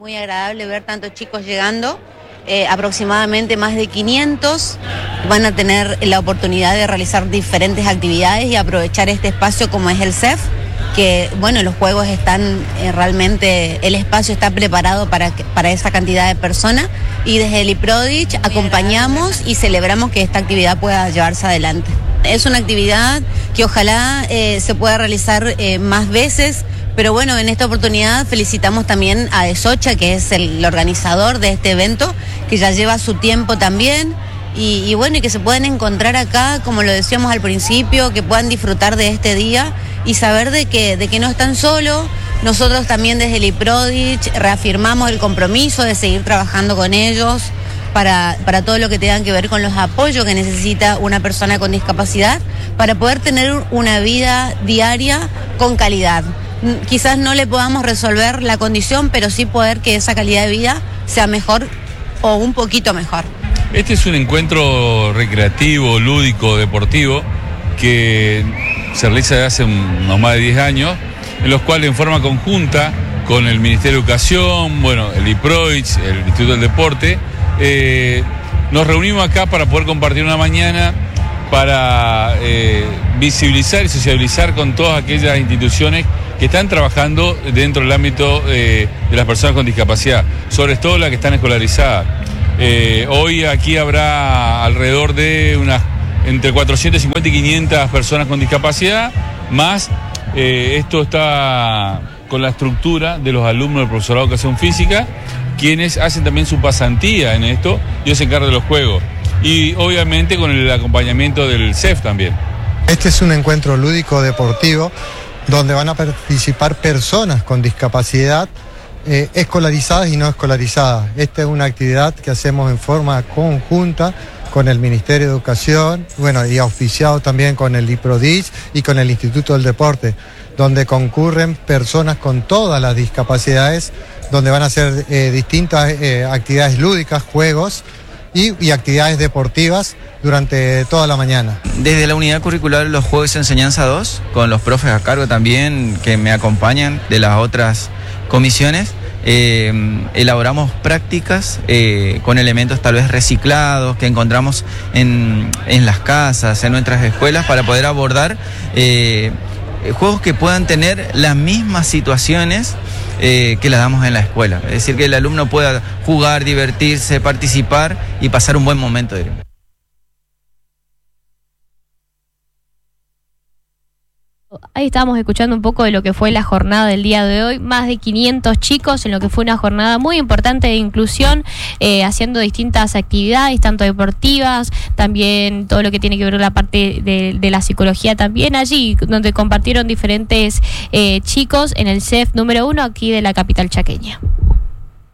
Muy agradable ver tantos chicos llegando, aproximadamente más de 500 van a tener la oportunidad de realizar diferentes actividades y aprovechar este espacio como es el CEF, que bueno, los juegos están realmente, el espacio está preparado para esa cantidad de personas y desde el IPRODICH acompañamos y celebramos que esta actividad pueda llevarse adelante. Es una actividad que ojalá se pueda realizar más veces. Pero bueno, en esta oportunidad felicitamos también a Esocha, que es el organizador de este evento, que ya lleva su tiempo también, y bueno, y que se puedan encontrar acá, como lo decíamos al principio, que puedan disfrutar de este día y saber de que no están solos. Nosotros también desde el IPRODICH reafirmamos el compromiso de seguir trabajando con ellos para todo lo que tenga que ver con los apoyos que necesita una persona con discapacidad para poder tener una vida diaria con calidad. Quizás no le podamos resolver la condición, pero sí poder que esa calidad de vida sea mejor o un poquito mejor. Este es un encuentro recreativo, lúdico, deportivo, que se realiza desde hace unos más de 10 años, en los cuales en forma conjunta con el Ministerio de Educación, bueno, el IPRODICH, el Instituto del Deporte, nos reunimos acá para poder compartir una mañana, para visibilizar y sociabilizar con todas aquellas instituciones que están trabajando dentro del ámbito de las personas con discapacidad, sobre todo las que están escolarizadas. Hoy aquí habrá alrededor de entre 450 y 500 personas con discapacidad, más esto está con la estructura de los alumnos del profesorado de Educación Física, quienes hacen también su pasantía en esto, y ellos se encargan de los juegos. Y obviamente con el acompañamiento del CEF también. Este es un encuentro lúdico deportivo donde van a participar personas con discapacidad escolarizadas y no escolarizadas. Esta es una actividad que hacemos en forma conjunta con el Ministerio de Educación, bueno, y auspiciado también con el IPRODICH y con el Instituto del Deporte, donde concurren personas con todas las discapacidades, donde van a hacer distintas actividades lúdicas, juegos y actividades deportivas durante toda la mañana. Desde la unidad curricular Los Juegos de Enseñanza 2, con los profes a cargo también que me acompañan de las otras comisiones, elaboramos prácticas con elementos tal vez reciclados que encontramos en las casas, en nuestras escuelas, para poder abordar juegos que puedan tener las mismas situaciones que las damos en la escuela. Es decir, que el alumno pueda jugar, divertirse, participar y pasar un buen momento. Ahí estábamos escuchando un poco de lo que fue la jornada del día de hoy, más de 500 chicos en lo que fue una jornada muy importante de inclusión, haciendo distintas actividades, tanto deportivas, también todo lo que tiene que ver con la parte de la psicología también allí, donde compartieron diferentes chicos en el CEF número 1 aquí de la capital chaqueña.